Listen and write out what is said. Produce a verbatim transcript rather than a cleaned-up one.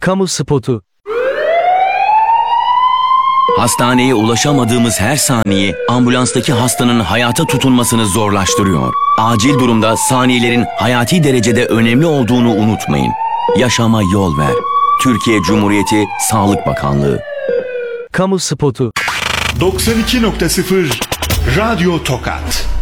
Kamu spotu. Hastaneye ulaşamadığımız her saniye ambulanstaki hastanın hayata tutunmasını zorlaştırıyor. Acil durumda saniyelerin hayati derecede önemli olduğunu unutmayın. Yaşama yol ver. Türkiye Cumhuriyeti Sağlık Bakanlığı. Kamu spotu. doksan iki nokta sıfır Radyo Tokat.